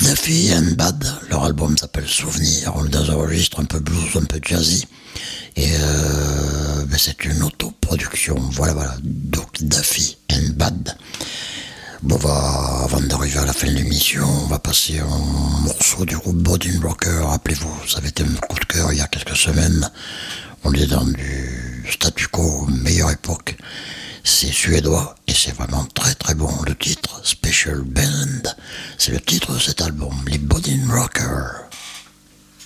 Duffy and Bad, leur album s'appelle Souvenir, on est dans un registre un peu blues, un peu jazzy, et c'est une autoproduction, voilà, donc Duffy and Bad. Bon, avant d'arriver à la fin de l'émission, on va passer un morceau du groupe Body Rocker. Rappelez-vous, ça avait été un coup de cœur il y a quelques semaines. On est dans du statu quo, meilleure époque. C'est suédois et c'est vraiment très très bon. Le titre, Special Band, c'est le titre de cet album, les Body Rocker.